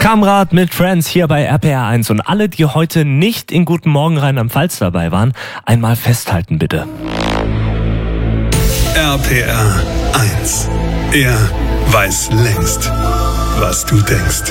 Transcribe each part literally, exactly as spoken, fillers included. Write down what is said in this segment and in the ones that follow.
Kamrat mit Friends hier bei R P R eins. Und alle, die heute nicht in Guten Morgen Rheinland-Pfalz dabei waren, einmal festhalten bitte. R P R eins. Er weiß längst, was du denkst.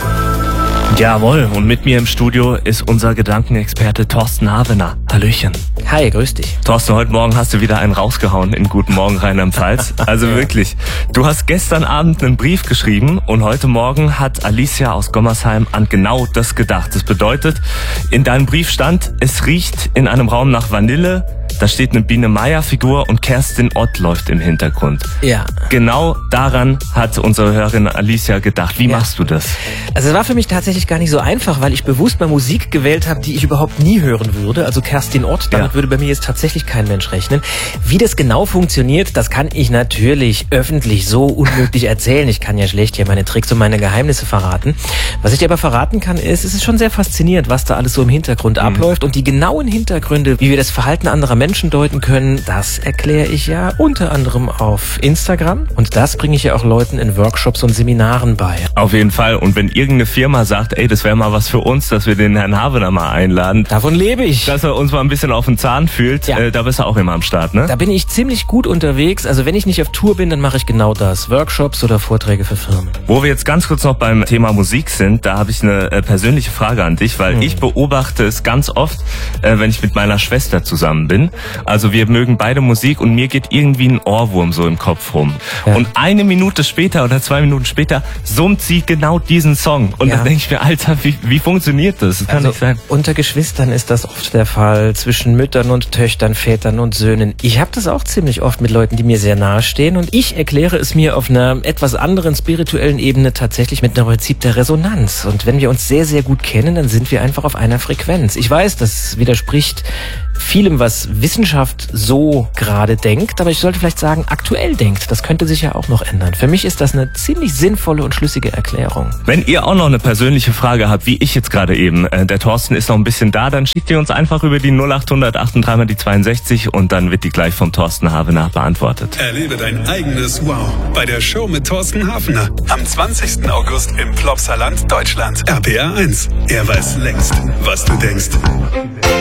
Jawohl, und mit mir im Studio ist unser Gedankenexperte Thorsten Havener. Hallöchen. Hi, grüß dich. Thorsten, heute Morgen hast du wieder einen rausgehauen in Guten Morgen Rheinland-Pfalz. Also wirklich, du hast gestern Abend einen Brief geschrieben und heute Morgen hat Alicia aus Gommersheim an genau das gedacht. Das bedeutet, in deinem Brief stand, es riecht in einem Raum nach Vanille, da steht eine Biene-Meier-Figur und Kerstin Ott läuft im Hintergrund. Ja. Genau daran hat unsere Hörerin Alicia gedacht. Wie Ja. machst du das? Also es war für mich tatsächlich gar nicht so einfach, weil ich bewusst mal Musik gewählt habe, die ich überhaupt nie hören würde. Also Kerstin Ott, damit Ja. würde bei mir jetzt tatsächlich kein Mensch rechnen. Wie das genau funktioniert, das kann ich natürlich öffentlich so unmöglich erzählen. Ich kann ja schlecht hier meine Tricks und meine Geheimnisse verraten. Was ich dir aber verraten kann, ist, es ist schon sehr faszinierend, was da alles so im Hintergrund Mhm. abläuft. Und die genauen Hintergründe, wie wir das Verhalten anderer Menschen deuten können, das erkläre ich ja unter anderem auf Instagram. Und das bringe ich ja auch Leuten in Workshops und Seminaren bei. Auf jeden Fall. Und wenn irgendeine Firma sagt, ey, das wäre mal was für uns, dass wir den Herrn Havener mal einladen, Davon lebe ich. dass er uns mal ein bisschen auf den Zahn fühlt, Ja. äh, da bist du auch immer am Start, ne? Da bin ich ziemlich gut unterwegs. Also wenn ich nicht auf Tour bin, dann mache ich genau das. Workshops oder Vorträge für Firmen. Wo wir jetzt ganz kurz noch beim Thema Musik sind, da habe ich eine äh, persönliche Frage an dich, weil Hm. ich beobachte es ganz oft, äh, wenn ich mit meiner Schwester zusammen bin. Also wir mögen beide Musik und mir geht irgendwie ein Ohrwurm so im Kopf rum. Ja. Und eine Minute später oder zwei Minuten später summt sie genau diesen Song. Und Ja. dann denke ich mir, Alter, wie, wie funktioniert das? Das kann Also nicht sein. unter Geschwistern ist das oft der Fall, zwischen Müttern und Töchtern, Vätern und Söhnen. Ich habe das auch ziemlich oft mit Leuten, die mir sehr nahe stehen, und ich erkläre es mir auf einer etwas anderen spirituellen Ebene tatsächlich mit einem Prinzip der Resonanz. Und wenn wir uns sehr, sehr gut kennen, dann sind wir einfach auf einer Frequenz. Ich weiß, das widerspricht vielem, was Wissenschaft so gerade denkt, aber ich sollte vielleicht sagen, aktuell denkt. Das könnte sich ja auch noch ändern. Für mich ist das eine ziemlich sinnvolle und schlüssige Erklärung. Wenn ihr auch noch eine persönliche Frage habt, wie ich jetzt gerade eben, äh, der Thorsten ist noch ein bisschen da, dann schickt ihr uns einfach über die null acht hundert achtunddreißig mal die zweiundsechzig und dann wird die gleich vom Thorsten Havener beantwortet. Erlebe dein eigenes Wow bei der Show mit Thorsten Hafener am zwanzigsten August im Plopsaland, Deutschland. R P R eins. Er weiß längst, was du denkst.